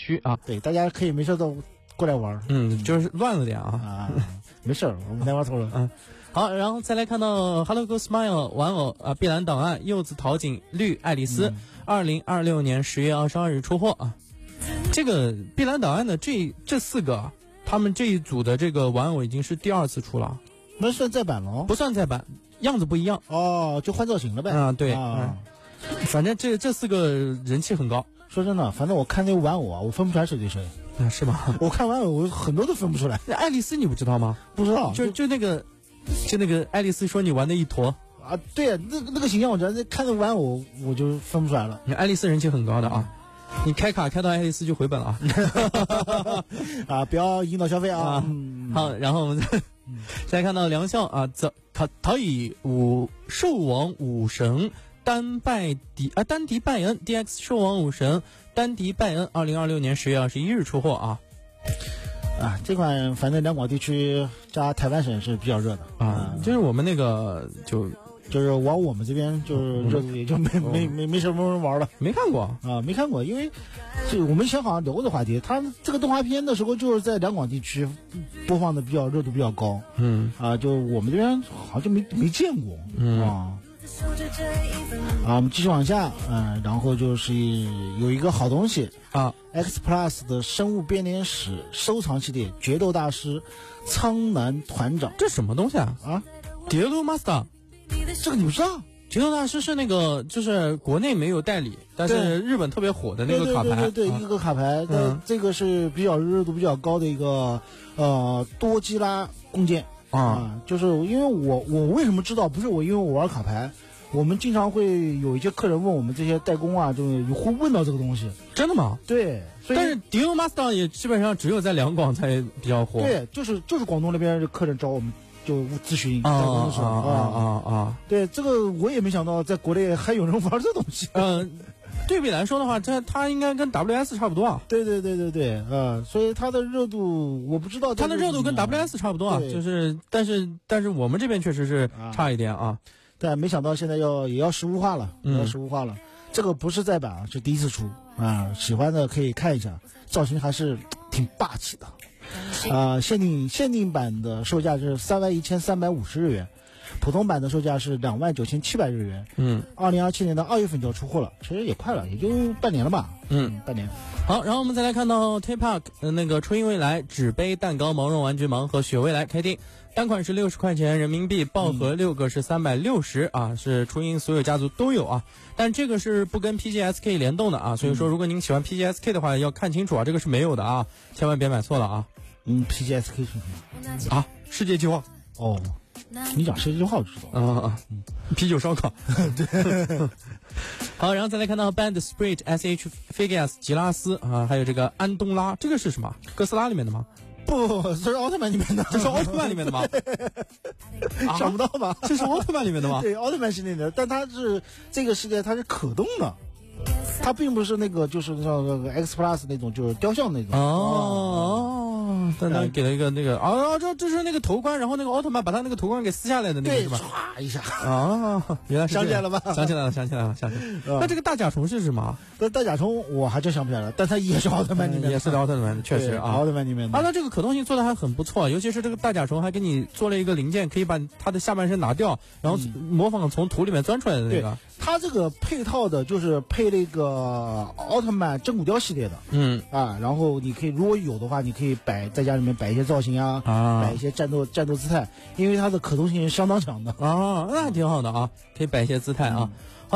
区啊。 对，大家可以没事都过来玩。 就是乱了点啊。 没事，我们来玩错了。 好，然后再来看到 Hello Go Smile 玩偶啊，碧蓝档案柚子桃景绿爱丽丝，2026年10月22日出货啊。这个碧蓝档案的这4个，他们这一组的这个玩偶已经是第2次出了。 那算再版了？ 不算再版，样子不一样。 就换造型了呗。 对。反正这4个人气很高。 说真的，反正我看那个玩偶啊，我分不出来谁对谁。 是吗？ 我看玩偶，我很多都分不出来。 那爱丽丝你不知道吗？ 不知道。 就那个爱丽丝说你玩的一坨啊，对，那个形象，我觉得看那玩偶我就分不出来了。 爱丽丝人气很高的啊。你开卡开到爱丽丝就回本了啊！不要引导消费啊！ 好，然后我们再看到梁笑啊，陶以兽王武神丹迪拜恩 DX 兽王武神丹迪拜恩2026年10月21日出货啊！ 这款反正两广地区加台湾省是比较热的啊，就是我们那个就是往我们这边就是热度也就没什么人玩了， 没看过啊，没看过，因为就我们以前好像聊过的话题，它这个动画片的时候就是在两广地区播放的比较热度比较高，就我们这边好像就没见过，我们继续往下，然后就是有一个好东西啊 ，X Plus 的生物编年史收藏系列决斗大师苍南团长， 这什么东西啊？Duel Master。 这个你不知道？ 决斗大师是那个，就是国内没有代理，但是日本特别火的那个卡牌， 对，一个卡牌。这个是比较热度比较高的一个多基拉弓箭啊，就是因为我为什么知道？不是因为我玩卡牌，我们经常会有一些客人问我们这些代工啊，就会问到这个东西。 真的吗？ 对， 但是 Duel Master 也基本上只有在两广才比较火。 对，就是广东那边的客人找我们。就咨询对，这个我也没想到，在国内还有人玩这东西。 对比来说的话，它应该跟 WS 差不多啊。 对，所以它的热度我不知道。 它的热度跟 WS 差不多啊，就是但是我们这边确实是差一点啊。 对，没想到现在也要实物化了，这个不是再版啊，是第一次出啊。喜欢的可以看一下，造型还是挺霸气的。限定版的售价是31350日元，普通版的售价是29700日元。2027年的2月份就要出货了，其实也快了，也就半年了吧。半年。 好，然后我们再来看到 T-Park 那个初音未来纸杯蛋糕毛绒玩具盲盒雪未来开定，单款是60块钱人民币，爆盒6个是360啊，是初音所有家族都有啊，但这个是不跟 PGSK 联动的啊，所以说如果您喜欢 PGSK 的话要看清楚啊，这个是没有的啊，千万别买错了啊。 PGSK 是什么啊？世界计划。 哦，你讲世界计划我知道。 啤酒烧烤。 对。 好，然后再来看到 Band Spirit SH Figures 吉拉斯啊，还有这个安东拉，这个是什么？哥斯拉里面的吗？ 不，这是奥特曼里面的。 这是奥特曼里面的吗？ 想不到吧？ 这是奥特曼里面的吗？ 对，奥特曼系列的，但它是这个系列它是可动的。它并不是那个，就是像那个 X Plus 那种，就是雕像那种。 但他给了一个那个这是那个头冠，然后那个奥特曼把他那个头冠给撕下来的那个是吧？ 唰一下。 原来是想起来了吧？ 想起来了。那这个大甲虫是什么？ 大甲虫我还真想不起来了，但它也是奥特曼里面的， 也是奥特曼的，确实啊， 奥特曼里面的。 那这个可动性做的还很不错，尤其是这个大甲虫还给你做了一个零件，可以把它的下半身拿掉，然后模仿从土里面钻出来的那个。 它这个配套的就是配那个奥特曼真骨雕系列的，然后你可以如果有的话，你可以在家里面摆一些造型摆一些战斗姿态，因为它的可动性是相当强的那还挺好的啊，可以摆一些姿态啊。